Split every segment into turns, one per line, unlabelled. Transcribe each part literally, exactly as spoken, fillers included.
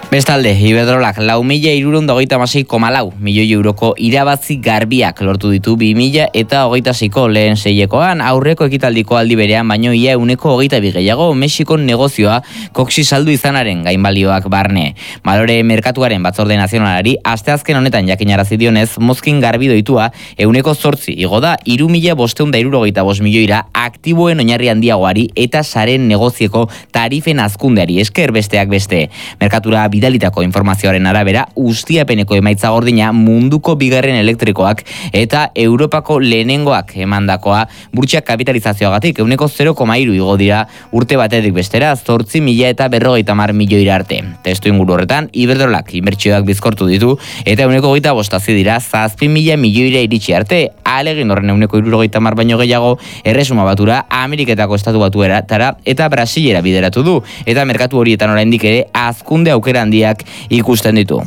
Bestalde, Iberdrolak lau mila hirurehun eta hogeita hamasei koma lau milioi euroko irabazi garbiak lortu ditu bi mila eta hogeita seiko lehen seilekoan, aurreko ekitaldiko aldi berean baino ia ehuneko hogeita bi gehiago Mexikon negozioa koksi saldu izanaren gainbalioak barne. Balore merkatuaren batzorde nazionalari asteazken honetan jakinarazi dionez, mozkin garbi doitua ehuneko zortzi igo da hiru mila bostehun eta hirurogeita bost milioira aktiboen oinarri handiagoari eta saren negozieko tarifen hazkundeari esker besteak beste. Merkatura bidalitako informazioaren arabera, ustiapeneko emaitza gordina munduko bigarren elektrikoak eta Europako lehenengoak emandakoa burtsak kapitalizazioagatik ehuneko zero koma hiru igo dira urte batetik bestera zortzi mila eta berrogeita hamar milioira arte. Testu inguru horretan, Iberdrolak inbertsioak bizkortu ditu eta ehuneko hogeita bost hazi dira zazpi mila milioira iritsi arte. Ahalegin horren ehuneko hirurogeita hamar baino gehiago erresuma batura Ameriketako estatu batuetara eta Brasilera bideratu du eta merkatu horietan oraindik ere hazkunde aukera handiak ikusten ditu.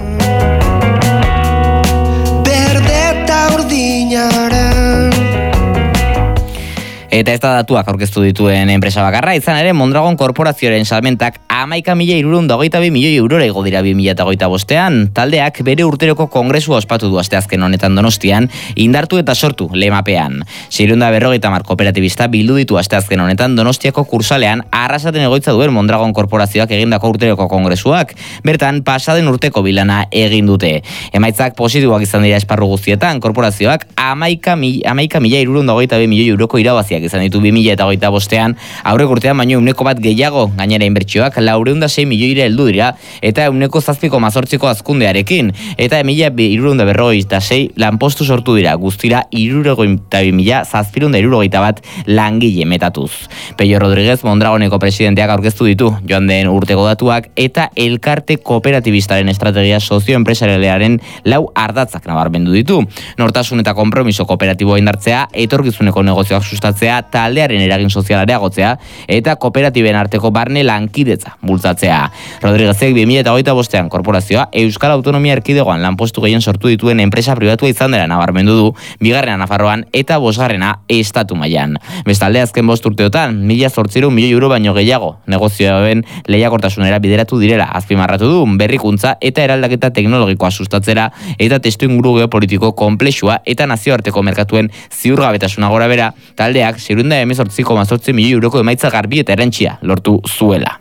Eta ez da datuak aurkeztu dituen enpresa bakarra, izan ere Mondragon korporazioaren salmentak hamaika mila hirurehun eta hogeita bi milioi eurora igo dira bi mila hogeita bostean. Taldeak bere urteroko kongresua ospatu du asteazken honetan Donostian, indartu eta sortu lemapean. seiehun eta berrogeita hamar kooperatibista bildu ditu asteazken honetan Donostiako kursalean arrasaten egoitza duen Mondragon korporazioak egindako urteroko kongresuak. Bertan pasaden urteko bilana egin dute. Emaitzak positiboak izan dira esparru guztietan, korporazioak hamaika mila hirurehun eta hogeita bi milioi euroko irabaziak izan ditu bi mila hogeita bostean, aurreko urtean baino ehuneko bat gehiago, gainera inbertsioak laurehun eta sei milioira heldu dira eta ehuneko zazpi koma zortziko hazkundearekin eta mila hirurehun eta berrogeita sei lanpostu sortu dira, guztira hirurogeita bi mila zazpiehun eta hirurogeita bat langile metatuz. Peio Rodriguez Mondragoneko presidenteak aurkeztu ditu joan den urteko datuak eta elkarte kooperatibistaren estrategia sozioenpresarialearen lau ardatzak nabarmendu ditu. Nortasun eta konpromiso kooperatiboa indartzea, etorkizuneko negozioak sustatzea, taldearen eragin soziala areagotzea eta kooperatiben arteko barne lankidetza bultzatzea. Rodriguezek bi mila hogeita bostean korporazioa Euskal Autonomia Erkidegoan lanpostu gehien sortu dituen enpresa pribatua izan dela nabarmendu du, bigarrena Nafarroan eta bosgarrena estatu mailan. Bestalde azken bost urteotan mila zortziehun milioi euro baino gehiago negozioen lehiakortasunera bideratu direla azpimarratu du, berrikuntza eta eraldaketa teknologikoa sustatzera eta testuinguru geopolitiko konplexua eta nazioarteko merkatuen ziurgabetasuna gorabera taldeak seiehun eta hemezortzi koma zortzi milioi euroko emaitza garbi eta erantsia lortu zuela.